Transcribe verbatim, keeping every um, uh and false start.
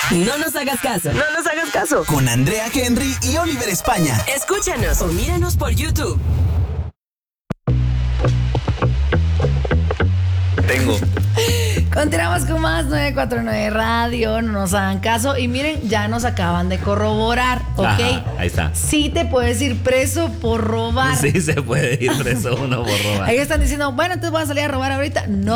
No nos hagas caso. No nos hagas caso. Con Andrea Henry y Oliver España. Escúchanos o míranos por YouTube. Tengo. Continuamos con más nueve cuatro nueve Radio, no nos hagan caso. Y miren, ya nos acaban de corroborar, ¿ok? Ajá, ahí está. Sí te puedes ir preso por robar. Sí se puede ir preso uno por robar. Ahí están diciendo, bueno, entonces voy a salir a robar ahorita. No.